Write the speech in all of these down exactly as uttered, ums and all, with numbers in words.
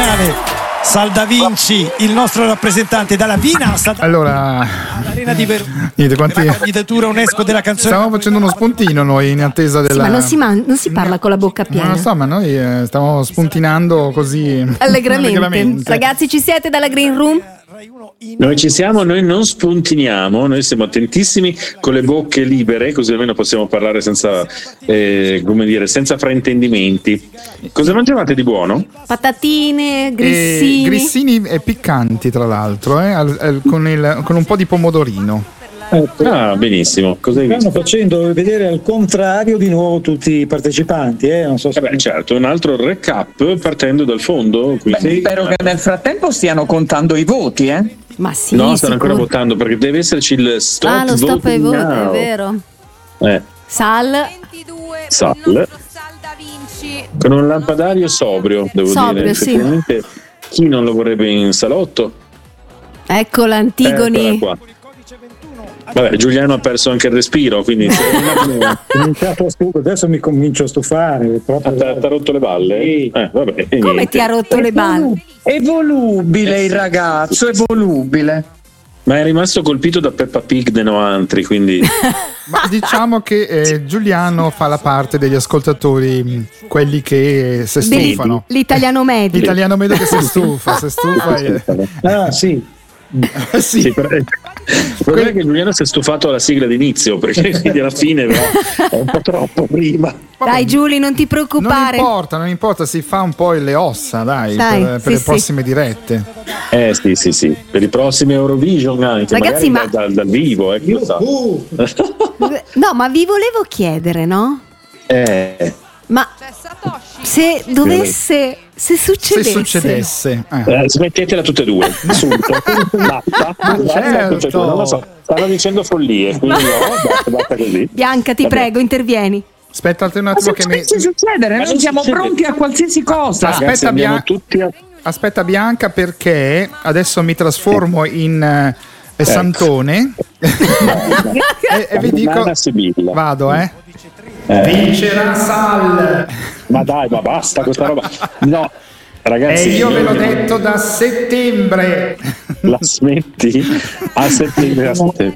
finale. Salda Vinci, il nostro rappresentante dalla Vina. Allora, Arena di Verona. Niente, quanti... La candidatura UNESCO della canzone. Stiamo facendo uno spuntino noi in attesa della. Sì, ma non si, man- non si parla con la bocca piena. Non lo so, ma noi eh, stiamo spuntinando così allegramente. allegramente. Ragazzi, ci siete dalla Green Room? Noi ci siamo, noi non spuntiniamo, noi siamo attentissimi con le bocche libere, così almeno possiamo parlare senza, eh, come dire, senza fraintendimenti. Cosa mangiavate di buono? Patatine, grissini. E grissini e piccanti, tra l'altro, eh, al- al- con, il- con un po' di pomodorino. Ah, benissimo. Cosa hai Stanno visto? facendo vedere al contrario di nuovo tutti i partecipanti, eh? Non so se... Eh beh, certo, un altro recap partendo dal fondo. Quindi... Beh, spero che nel frattempo stiano contando i voti, eh? Ma sì, No, stanno ancora sicuro. votando perché deve esserci il stop Ah, lo stop ai voting voti, è now. vero. Eh, Sal. Sal. Con un lampadario sobrio, devo Sobrio, dire. sì. Effettivamente, chi non lo vorrebbe in salotto? Ecco l'Antigoni. Eccola qua. Vabbè, Giuliano ha perso anche il respiro, quindi Ho cominciato a stu- adesso mi comincio a stufare. Proprio... ti ha rotto le balle? Sì. Eh, vabbè, e Come niente. ti ha rotto le balle? È volubile il ragazzo, è volubile. Ma è rimasto colpito da Peppa Pig de Noantri, quindi Ma diciamo che eh, Giuliano fa la parte degli ascoltatori, mh, quelli che si Del- stufano. L'italiano medio. L'italiano medio che si stufa, si stufa e... Ah, sì. Eh, sì. sì, però- il problema è che Giuliano si è stufato alla sigla d'inizio, perché quindi alla fine però, è un po' troppo prima. Dai Giuli, non ti Non preoccupare. importa, non importa, si fa un po' le ossa, dai, Dai, per, per sì, le sì. prossime dirette. Eh sì, sì, sì, per i prossimi Eurovision anche, Ragazzi, magari ma- da- dal, dal vivo, eh, chi lo sa. No, ma vi volevo chiedere, no? Eh, Ma se dovesse, se Se succedesse, succedesse, eh. eh, smettetela tutte e due, subito. Basta, basta, certo. tutte e due, non lo so, stanno dicendo follie, quindi no, basta, basta così. Bianca, ti Vabbè. prego, intervieni. Aspetta un Ma attimo se che mi... dovesse succedere, Ma noi non siamo succede. pronti a qualsiasi cosa. Aspetta, Ragazzi, andiamo Bia- tutti a... Aspetta Bianca, perché adesso mi trasformo in eh, Ecco. Santone e, e vi dico, Nana Sibilla. vado eh. Eh. Vincerà Sal. Ma dai, ma basta questa roba. No, E ragazzi, io ve l'ho detto da settembre. la smetti a settembre, a settembre.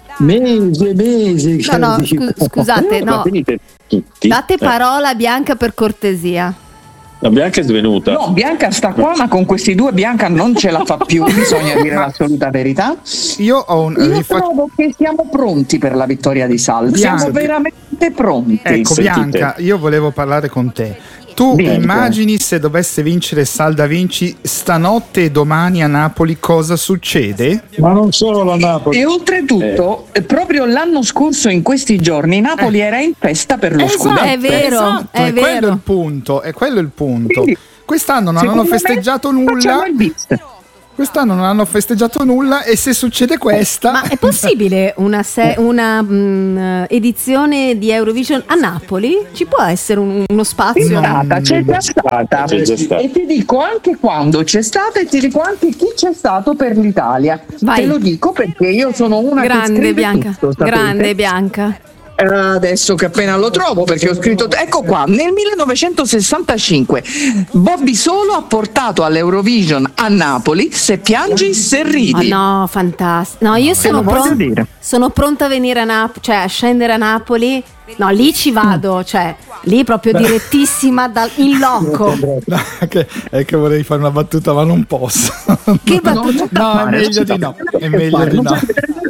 Mesi e mesi. No, no, che dico. scu- scusate, Ma no. venite tutti. Date Eh, parola a Bianca per cortesia. la Bianca è svenuta. No, Bianca sta qua, ma con questi due Bianca non ce la fa più, bisogna dire l'assoluta verità. Io ho un Io vi faccio- trovo che siamo pronti per la vittoria di Sal. Siamo Bianca. veramente pronti. Ecco Sentite. Bianca, io volevo parlare con te. Tu Bianca. immagini se dovesse vincere Sal da Vinci stanotte e domani a Napoli cosa succede? Ma non solo a Napoli. E oltretutto, eh, proprio l'anno scorso in questi giorni Napoli era in festa per lo Esatto, scudetto. è vero, Esatto, è è quello vero. il punto, è quello il punto. Quindi, Quest'anno non secondo hanno me, festeggiato facciamo nulla. il bis. Quest'anno non hanno festeggiato nulla e se succede questa... Ma è possibile una, se- una mm, edizione di Eurovision a Napoli? Ci può essere un- uno C'è spazio? stata, c'è già stata. C'è già stata. E ti dico anche quando c'è stata e ti dico anche chi c'è stato per l'Italia. Vai. Te lo dico perché io sono una che Grande scrive Bianca, tutto, sapete? grande Bianca. Eh, adesso che appena lo trovo perché ho scritto ecco qua, nel millenovecentosessantacinque Bobby Solo ha portato all'Eurovision a Napoli Se piangi se Ah ridi. no, fantastico. No, io sono, lo voglio pron- dire. sono pronta a venire a Napoli, cioè a scendere a Napoli. No, lì ci vado, cioè lì proprio direttissima dal, in loco. No, è, che, è che vorrei fare una battuta ma non posso. Che battuta? No, è meglio di no. È meglio di no.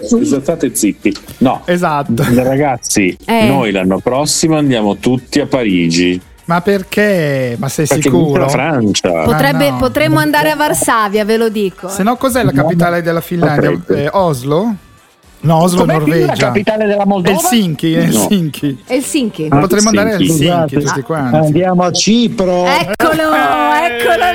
State zitti. No, Esatto. ragazzi, Eh. noi l'anno prossimo andiamo tutti a Parigi. Ma perché? Ma sei Perché vince sicuro? la Francia. Potrebbe- no. Potremmo andare a Varsavia, ve lo dico. Se no cos'è la capitale della Finlandia? Potrebbe. Eh, Oslo? No, Oslo, Com'è più la Norvegia. capitale della Moldova? Helsinki, Helsinki. Helsinki. Potremmo andare a Helsinki. Helsinki Scusate, tutti quanti. andiamo a Cipro. Eccolo, eccolo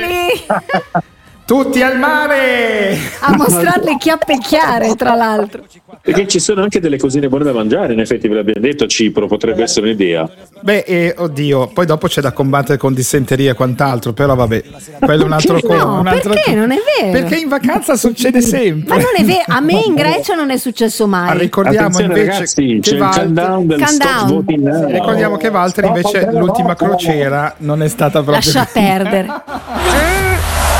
lì. Tutti al mare! A mostrare le chiappe chiare, tra l'altro. Perché ci sono anche delle cosine buone da mangiare, in effetti ve l'abbiamo detto, a Cipro potrebbe essere un'idea. Beh, eh, oddio, poi dopo c'è da combattere con dissenteria e quant'altro, però vabbè, quello è un altro Perché no? conto. un altro Perché? conto. Non è vero. Perché in vacanza succede sempre. Ma non è vero, a me in Grecia non è successo Ma mai. ricordiamo Attenzione invece ragazzi, che c'è il Walter, countdown del Countdown. stop voting now. ricordiamo che Walter invece l'ultima crociera non è stata proprio Lascia perdere.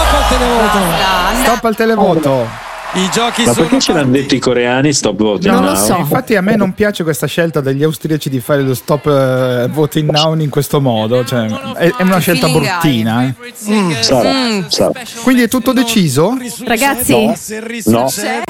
al televoto. Stop al televoto. I giochi Ma sono perché ce l'hanno detto i coreani stop voting Non lo now? so. Infatti a me non piace questa scelta degli austriaci di fare lo stop uh, voting now in questo modo, cioè, è, è una scelta bruttina. Eh. Mm, sarà, sarà. Quindi è tutto deciso? Ragazzi, No.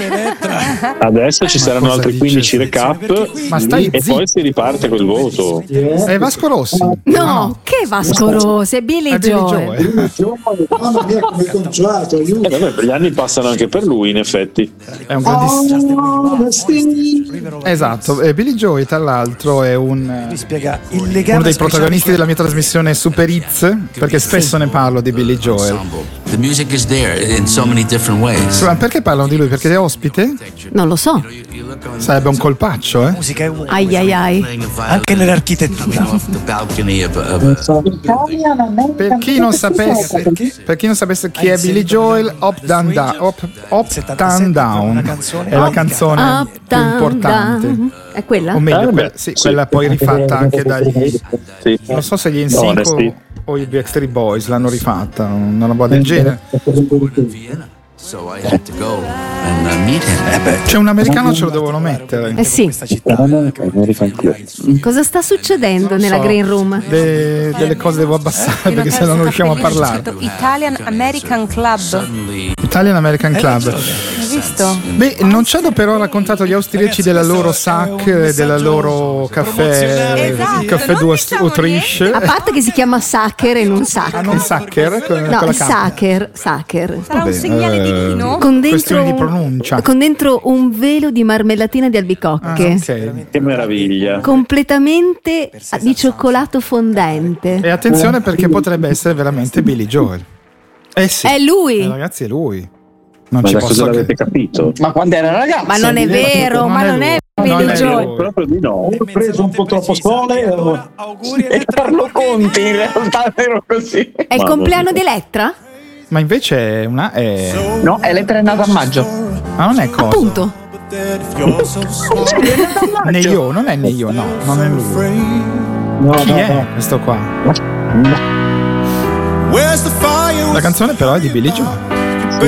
Adesso ci saranno cosa altri dice? quindici recap Ma stai e zitto. poi si riparte col voto. È Vasco Rossi. no, che Vasco Rossi, è Billy È Billy Joel. Joel. Mamma mia, come congiurato, aiuto. Eh, vabbè, gli anni passano anche per lui, in effetti. È un grandissimo. Esatto, e Billy Joel tra l'altro è un, Mi spiega il legame uno dei speciale protagonisti fra- della mia trasmissione Super Hits, perché spesso ne parlo di Billy Joel. The music is there in so many different ways. Ma perché parlano di lui? Perché è ospite? Non lo so. Sarebbe un colpaccio, eh? musica è unica, Ai ai ai. anche nell'architettura. The balcony of, of Per chi non sapesse, per chi non sapesse chi è Billy Joel, Up Down Down, Up, Up Down Down è la canzone Up, più down, importante. down. È quella? O meglio, Ah, beh, quella, sì, sì. quella poi rifatta anche dagli. Sì. Non so se gli N Sync Honesty. o, o i Backstreet Boys l'hanno rifatta, una roba del genere. Vienna. So I had to go and uh, meet him. C'è un americano, ce lo devono mettere. Eh sì. Questa città. Cosa sta succedendo nella So, green room? de- delle cose devo abbassare perché se no non riusciamo a parlare. Italian American Club. Suddenly, Italian American Club. Hai visto? Beh, non ci hanno però raccontato gli austriaci della loro S A C, e della loro caffè, Esatto, caffè non due diciamo Autriche. A parte che si chiama Sacher e non Sac. Ah, non Sacher? Con, No, con la K. Sacher, Sacher. Sarà un Vabbè, segnale eh, divino? Con dentro, Questione di pronuncia. con dentro un velo di marmellatina di Ah, albicocche. ok. Che meraviglia. Completamente di cioccolato fondente. E attenzione perché potrebbe essere veramente Billy Joel. Eh sì. È lui. Eh, ragazzi, è lui. Non Ma ci da cosa posso l'avete credere. capito? Ma quando era ragazza? Ma non è vero, Non ma è non lui. è Non Billy è Joel. lui. Proprio di no. Ho preso un po' troppo sole. Auguri E Carlo Conti in realtà ero così. È il Mamma compleanno mia. di Elettra? Ma invece è una. È... No, Elettra è nata a maggio. Ma non è cosa. Appunto. Neio, non è Neio, no, non è lui. No, Chi no, è no. questo qua? La canzone però è di Billy Joel.